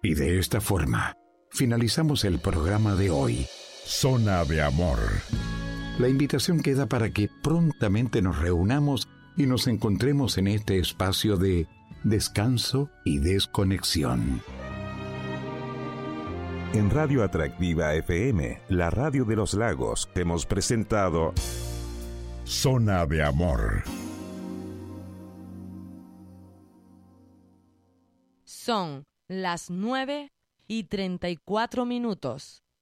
Y de esta forma, finalizamos el programa de hoy. Zona de Amor. La invitación queda para que prontamente nos reunamos y nos encontremos en este espacio de descanso y desconexión. En Radio Atractiva FM, la radio de los lagos, hemos presentado Zona de Amor. Son las 9:34.